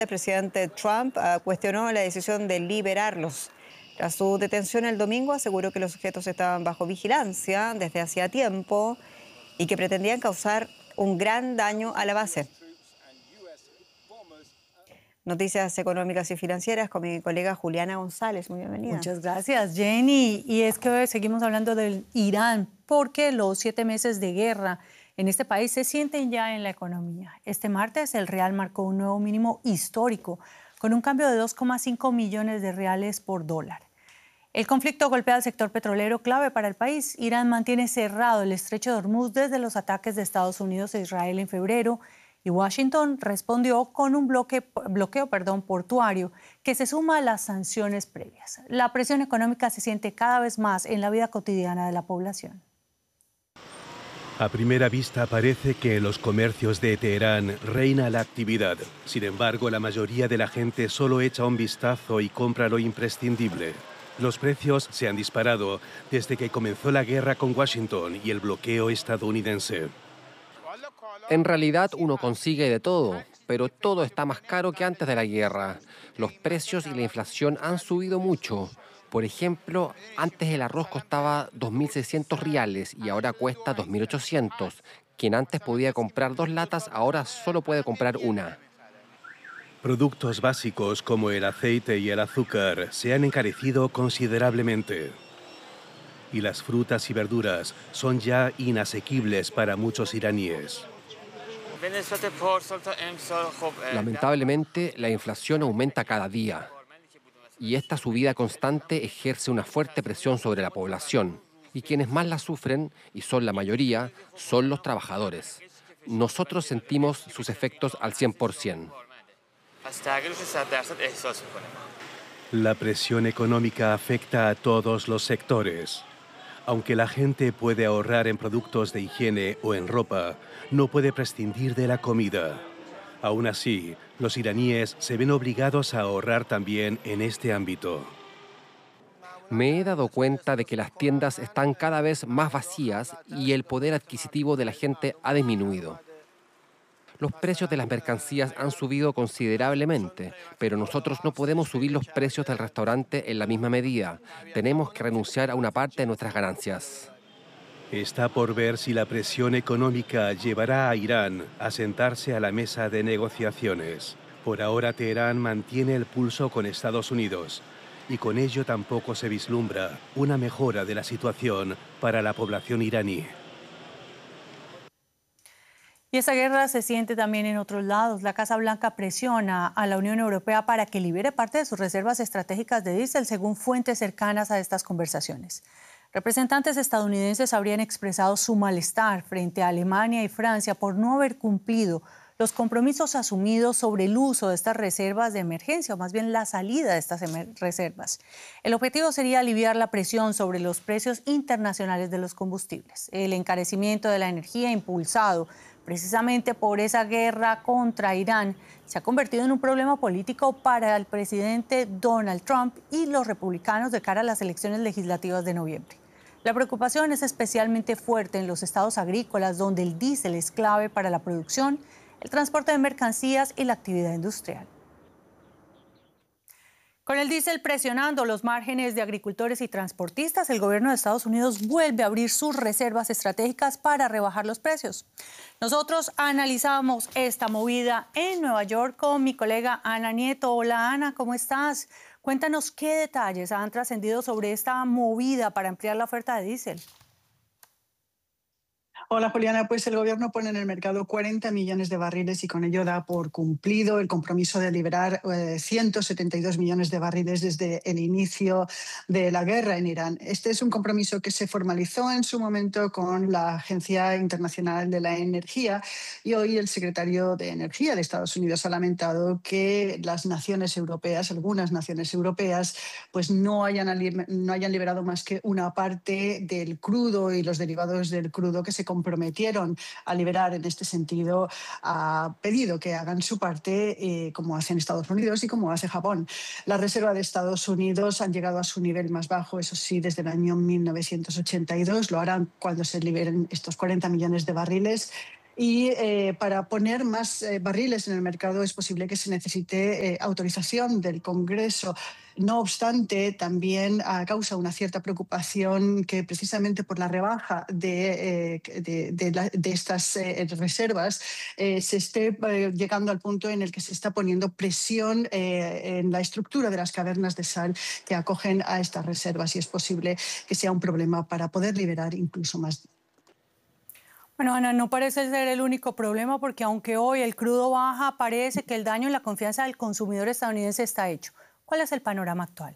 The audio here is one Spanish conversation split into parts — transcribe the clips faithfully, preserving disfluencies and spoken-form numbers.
El presidente Trump uh, cuestionó la decisión de liberarlos. Tras su detención el domingo, aseguró que los sujetos estaban bajo vigilancia desde hacía tiempo y que pretendían causar un gran daño a la base. Noticias económicas y financieras con mi colega Juliana González. Muy bienvenida. Muchas gracias, Jenny. Y es que hoy seguimos hablando del Irán, porque los siete meses de guerra en este país se sienten ya en la economía. Este martes el real marcó un nuevo mínimo histórico, con un cambio de dos coma cinco millones de reales por dólar. El conflicto golpea al sector petrolero clave para el país. Irán mantiene cerrado el estrecho de Hormuz desde los ataques de Estados Unidos e Israel en febrero, y Washington respondió con un bloque, bloqueo perdón, portuario que se suma a las sanciones previas. La presión económica se siente cada vez más en la vida cotidiana de la población. A primera vista parece que en los comercios de Teherán reina la actividad. Sin embargo, la mayoría de la gente solo echa un vistazo y compra lo imprescindible. Los precios se han disparado desde que comenzó la guerra con Washington y el bloqueo estadounidense. En realidad uno consigue de todo, pero todo está más caro que antes de la guerra. Los precios y la inflación han subido mucho. Por ejemplo, antes el arroz costaba dos mil seiscientos riales y ahora cuesta dos mil ochocientos. Quien antes podía comprar dos latas, ahora solo puede comprar una. Productos básicos como el aceite y el azúcar se han encarecido considerablemente. Y las frutas y verduras son ya inasequibles para muchos iraníes. Lamentablemente, la inflación aumenta cada día. Y esta subida constante ejerce una fuerte presión sobre la población. Y quienes más la sufren, y son la mayoría, son los trabajadores. Nosotros sentimos sus efectos al cien por ciento. La presión económica afecta a todos los sectores. Aunque la gente puede ahorrar en productos de higiene o en ropa, no puede prescindir de la comida. Aún así, los iraníes se ven obligados a ahorrar también en este ámbito. Me he dado cuenta de que las tiendas están cada vez más vacías y el poder adquisitivo de la gente ha disminuido. Los precios de las mercancías han subido considerablemente, pero nosotros no podemos subir los precios del restaurante en la misma medida. Tenemos que renunciar a una parte de nuestras ganancias. Está por ver si la presión económica llevará a Irán a sentarse a la mesa de negociaciones. Por ahora, Teherán mantiene el pulso con Estados Unidos y con ello tampoco se vislumbra una mejora de la situación para la población iraní. Y esa guerra se siente también en otros lados. La Casa Blanca presiona a la Unión Europea para que libere parte de sus reservas estratégicas de diésel, según fuentes cercanas a estas conversaciones. Representantes estadounidenses habrían expresado su malestar frente a Alemania y Francia por no haber cumplido los compromisos asumidos sobre el uso de estas reservas de emergencia, o más bien la salida de estas reservas. El objetivo sería aliviar la presión sobre los precios internacionales de los combustibles. El encarecimiento de la energía impulsado precisamente por esa guerra contra Irán se ha convertido en un problema político para el presidente Donald Trump y los republicanos de cara a las elecciones legislativas de noviembre. La preocupación es especialmente fuerte en los estados agrícolas, donde el diésel es clave para la producción, el transporte de mercancías y la actividad industrial. Con el diésel presionando los márgenes de agricultores y transportistas, el gobierno de Estados Unidos vuelve a abrir sus reservas estratégicas para rebajar los precios. Nosotros analizamos esta movida en Nueva York con mi colega Ana Nieto. Hola Ana, ¿cómo estás? Cuéntanos qué detalles han trascendido sobre esta movida para ampliar la oferta de diésel. Hola Juliana, pues el gobierno pone en el mercado cuarenta millones de barriles y con ello da por cumplido el compromiso de liberar eh, ciento setenta y dos millones de barriles desde el inicio de la guerra en Irán. Este es un compromiso que se formalizó en su momento con la Agencia Internacional de la Energía y hoy el secretario de Energía de Estados Unidos ha lamentado que las naciones europeas, algunas naciones europeas, pues no hayan, no hayan liberado más que una parte del crudo y los derivados del crudo que se comprometieron a liberar. En este sentido, ha pedido que hagan su parte, eh, como hacen Estados Unidos y como hace Japón. Las reservas de Estados Unidos han llegado a su nivel más bajo, eso sí, desde el año mil novecientos ochenta y dos. Lo harán cuando se liberen estos cuarenta millones de barriles. y eh, para poner más eh, barriles en el mercado es posible que se necesite eh, autorización del Congreso. No obstante, también uh, causa una cierta preocupación que precisamente por la rebaja de, eh, de, de, la, de estas eh, reservas eh, se esté eh, llegando al punto en el que se está poniendo presión eh, en la estructura de las cavernas de sal que acogen a estas reservas, y es posible que sea un problema para poder liberar incluso más. Bueno, Ana, no parece ser el único problema, porque aunque hoy el crudo baja, parece que el daño en la confianza del consumidor estadounidense está hecho. ¿Cuál es el panorama actual?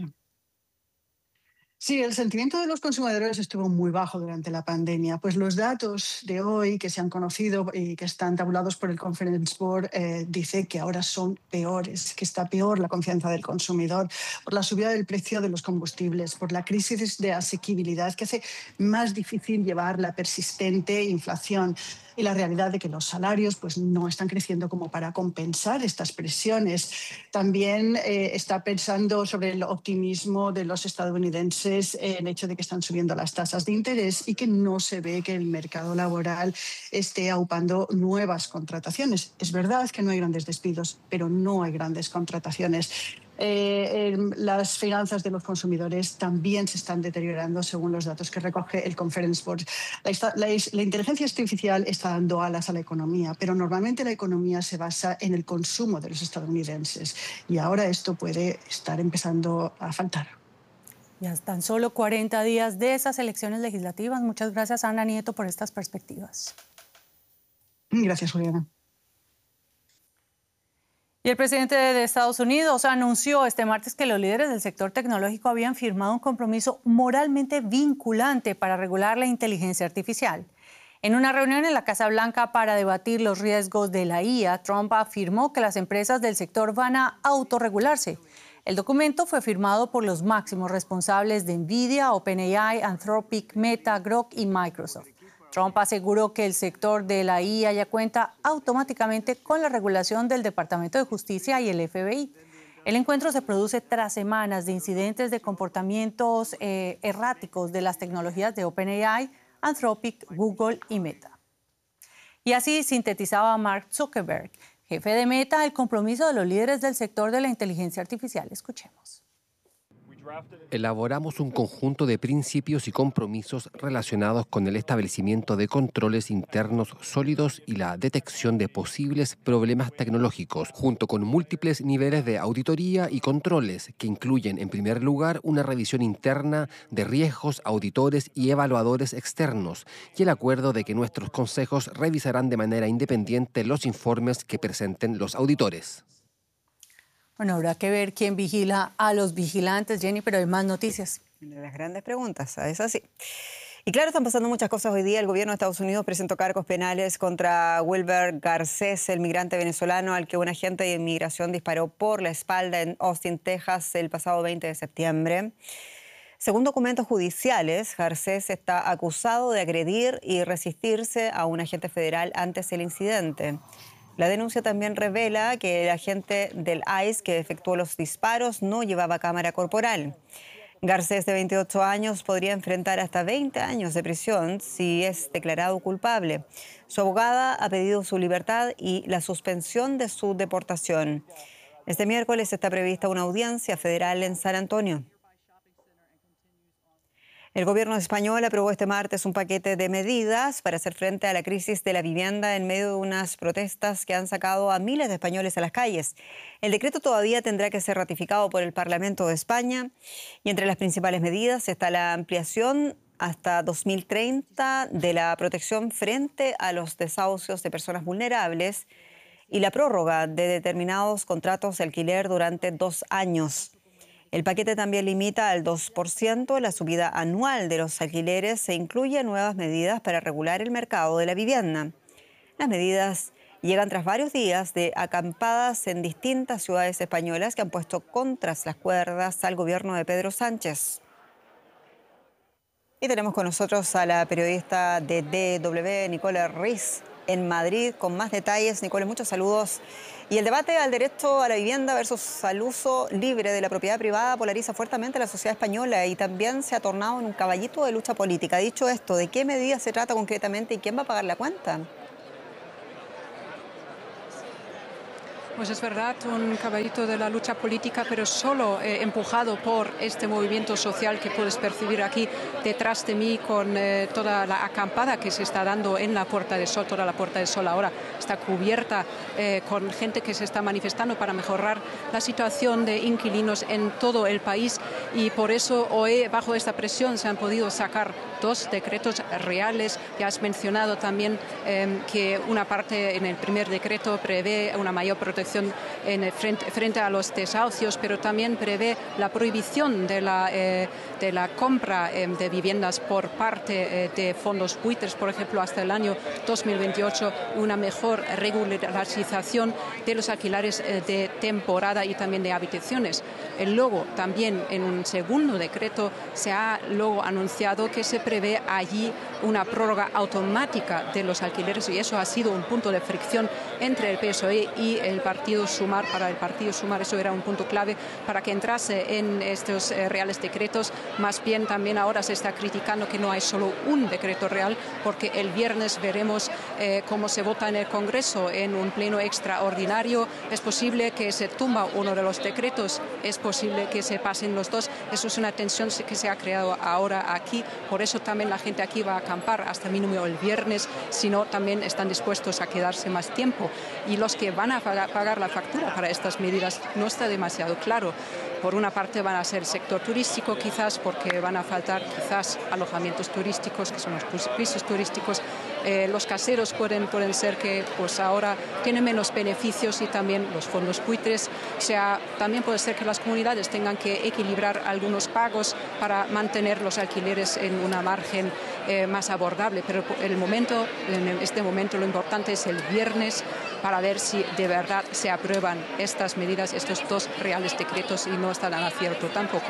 Sí, el sentimiento de los consumidores estuvo muy bajo durante la pandemia, pues los datos de hoy que se han conocido y que están tabulados por el Conference Board eh, dice que ahora son peores, que está peor la confianza del consumidor por la subida del precio de los combustibles, por la crisis de asequibilidad que hace más difícil llevar la persistente inflación y la realidad de que los salarios pues, no están creciendo como para compensar estas presiones. También eh, está pensando sobre el optimismo de los estadounidenses, eh, el hecho de que están subiendo las tasas de interés y que no se ve que el mercado laboral esté aupando nuevas contrataciones. Es verdad que no hay grandes despidos, pero no hay grandes contrataciones. Eh, eh, las finanzas de los consumidores también se están deteriorando según los datos que recoge el Conference Board. La, la, la inteligencia artificial está dando alas a la economía, pero normalmente la economía se basa en el consumo de los estadounidenses y ahora esto puede estar empezando a faltar. Ya están solo cuarenta días de esas elecciones legislativas. Muchas gracias, Ana Nieto, por estas perspectivas. Gracias, Juliana. Y el presidente de Estados Unidos anunció este martes que los líderes del sector tecnológico habían firmado un compromiso moralmente vinculante para regular la inteligencia artificial. En una reunión en la Casa Blanca para debatir los riesgos de la I A, Trump afirmó que las empresas del sector van a autorregularse. El documento fue firmado por los máximos responsables de Nvidia, OpenAI, Anthropic, Meta, Grok y Microsoft. Trump aseguró que el sector de la I A ya cuenta automáticamente con la regulación del Departamento de Justicia y el F B I. El encuentro se produce tras semanas de incidentes de comportamientos eh, erráticos de las tecnologías de OpenAI, Anthropic, Google y Meta. Y así sintetizaba Mark Zuckerberg, jefe de Meta, el compromiso de los líderes del sector de la inteligencia artificial. Escuchemos. Elaboramos un conjunto de principios y compromisos relacionados con el establecimiento de controles internos sólidos y la detección de posibles problemas tecnológicos, junto con múltiples niveles de auditoría y controles que incluyen, en primer lugar, una revisión interna de riesgos, auditores y evaluadores externos, y el acuerdo de que nuestros consejos revisarán de manera independiente los informes que presenten los auditores. Bueno, habrá que ver quién vigila a los vigilantes, Jenny, pero hay más noticias. Las grandes preguntas, es así. Y claro, están pasando muchas cosas hoy día. El gobierno de Estados Unidos presentó cargos penales contra Wilber Garcés, el migrante venezolano al que un agente de inmigración disparó por la espalda en Austin, Texas, el pasado veinte de septiembre. Según documentos judiciales, Garcés está acusado de agredir y resistirse a un agente federal antes del incidente. La denuncia también revela que el agente del I C E que efectuó los disparos no llevaba cámara corporal. Garcés, de veintiocho años, podría enfrentar hasta veinte años de prisión si es declarado culpable. Su abogada ha pedido su libertad y la suspensión de su deportación. Este miércoles está prevista una audiencia federal en San Antonio. El gobierno español aprobó este martes un paquete de medidas para hacer frente a la crisis de la vivienda en medio de unas protestas que han sacado a miles de españoles a las calles. El decreto todavía tendrá que ser ratificado por el Parlamento de España y entre las principales medidas está la ampliación hasta dos mil treinta de la protección frente a los desahucios de personas vulnerables y la prórroga de determinados contratos de alquiler durante dos años. El paquete también limita al dos por ciento la subida anual de los alquileres e incluye nuevas medidas para regular el mercado de la vivienda. Las medidas llegan tras varios días de acampadas en distintas ciudades españolas que han puesto contra las cuerdas al gobierno de Pedro Sánchez. Y tenemos con nosotros a la periodista de D W, Nicole Riz, en Madrid, con más detalles. Nicole, muchos saludos. Y el debate al derecho a la vivienda versus al uso libre de la propiedad privada polariza fuertemente a la sociedad española y también se ha tornado en un caballito de lucha política. Dicho esto, ¿de qué medidas se trata concretamente y quién va a pagar la cuenta? Pues es verdad, un caballito de la lucha política, pero solo eh, empujado por este movimiento social que puedes percibir aquí detrás de mí, con eh, toda la acampada que se está dando en la Puerta del Sol. Toda la Puerta del Sol ahora está cubierta eh, con gente que se está manifestando para mejorar la situación de inquilinos en todo el país, y por eso hoy, bajo esta presión, se han podido sacar dos decretos reales. Ya has mencionado también eh, que una parte en el primer decreto prevé una mayor protección en el frente, frente a los desahucios, pero también prevé la prohibición de la, eh, de la compra eh, de viviendas por parte eh, de fondos buitres, por ejemplo, hasta el año dos mil veintiocho, una mejor regularización de los alquileres eh, de temporada y también de habitaciones. El luego, también en un segundo decreto, se ha luego anunciado que se prevé allí una prórroga automática de los alquileres, y eso ha sido un punto de fricción entre el P S O E y el Partido Sumar. Para el Partido Sumar eso era un punto clave para que entrase en estos eh, reales decretos. Más bien también ahora se está criticando que no hay solo un decreto real, porque el viernes veremos eh, cómo se vota en el Congreso en un pleno extraordinario. Es posible que se tumba uno de los decretos, es posible que se pasen los dos. Eso es una tensión que se ha creado ahora aquí. Por eso también la gente aquí va a acampar hasta mínimo el viernes, si no también están dispuestos a quedarse más tiempo. Y los que van a pagar la factura para estas medidas no está demasiado claro. Por una parte van a ser el sector turístico, quizás porque van a faltar quizás alojamientos turísticos, que son los pisos turísticos. Eh, los caseros pueden, pueden ser que pues ahora tienen menos beneficios, y también los fondos buitres. O sea, también puede ser que las comunidades tengan que equilibrar algunos pagos para mantener los alquileres en una margen eh, más abordable. Pero el momento, en este momento lo importante es el viernes, para ver si de verdad se aprueban estas medidas, estos dos reales decretos, y no está nada cierto tampoco.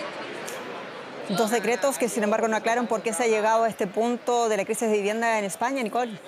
Dos decretos que, sin embargo, no aclaran por qué se ha llegado a este punto de la crisis de vivienda en España, Nicole.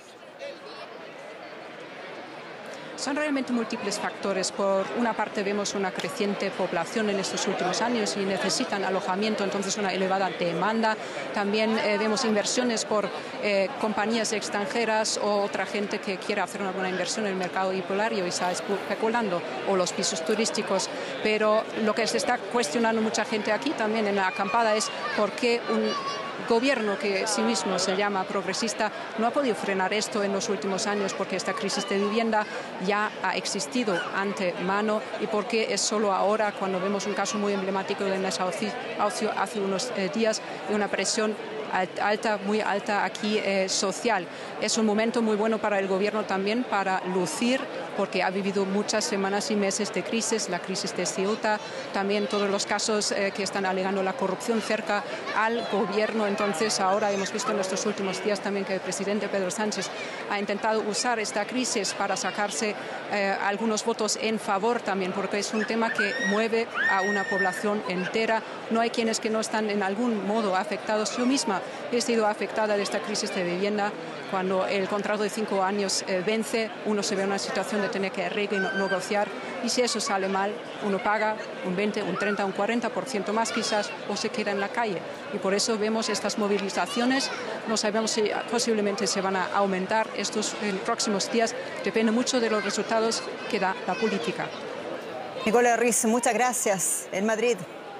Son realmente múltiples factores. Por una parte vemos una creciente población en estos últimos años y necesitan alojamiento, entonces una elevada demanda. También eh, vemos inversiones por eh, compañías extranjeras o otra gente que quiere hacer una buena inversión en el mercado hipotecario y está especulando, o los pisos turísticos. Pero lo que se está cuestionando mucha gente aquí también en la acampada es por qué un gobierno que sí mismo se llama progresista no ha podido frenar esto en los últimos años, porque esta crisis de vivienda ya ha existido antemano, y porque es solo ahora, cuando vemos un caso muy emblemático de desahucio hace unos eh, días, y una presión alta, muy alta aquí eh, social. Es un momento muy bueno para el gobierno también para lucir, porque ha vivido muchas semanas y meses de crisis, la crisis de Ceuta, también todos los casos eh, que están alegando la corrupción cerca al gobierno. Entonces ahora hemos visto en estos últimos días también que el presidente Pedro Sánchez ha intentado usar esta crisis para sacarse eh, algunos votos en favor también, porque es un tema que mueve a una población entera. No hay quienes que no están en algún modo afectados. Yo misma he sido afectada de esta crisis de vivienda. Cuando el contrato de cinco años eh, vence, uno se ve en una situación de tener que renegociar, y si eso sale mal, uno paga un veinte, un treinta, un cuarenta por ciento más quizás, o se queda en la calle. Y por eso vemos estas movilizaciones. No sabemos si posiblemente se van a aumentar estos en próximos días. Depende mucho de los resultados que da la política. Nicole Ruiz, muchas gracias. En Madrid.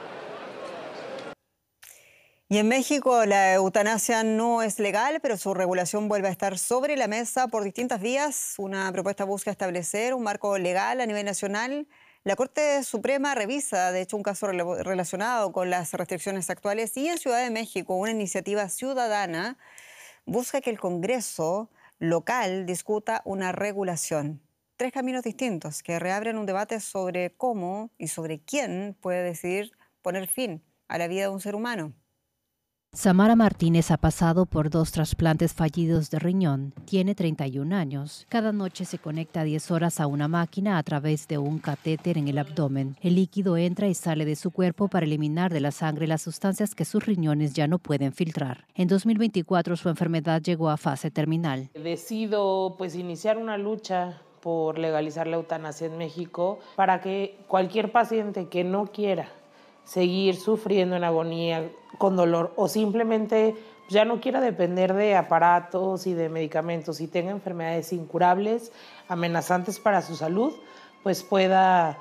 Y en México la eutanasia no es legal, pero su regulación vuelve a estar sobre la mesa por distintas vías. Una propuesta busca establecer un marco legal a nivel nacional. La Corte Suprema revisa, de hecho, un caso relacionado con las restricciones actuales, y en Ciudad de México una iniciativa ciudadana busca que el Congreso local discuta una regulación. Tres caminos distintos que reabren un debate sobre cómo y sobre quién puede decidir poner fin a la vida de un ser humano. Samara Martínez ha pasado por dos trasplantes fallidos de riñón. Tiene treinta y un años. Cada noche se conecta diez horas a una máquina a través de un catéter en el abdomen. El líquido entra y sale de su cuerpo para eliminar de la sangre las sustancias que sus riñones ya no pueden filtrar. En dos mil veinticuatro su enfermedad llegó a fase terminal. Decido pues iniciar una lucha por legalizar la eutanasia en México para que cualquier paciente que no quiera seguir sufriendo en agonía, con dolor, o simplemente ya no quiera depender de aparatos y de medicamentos y tenga enfermedades incurables, amenazantes para su salud, pues pueda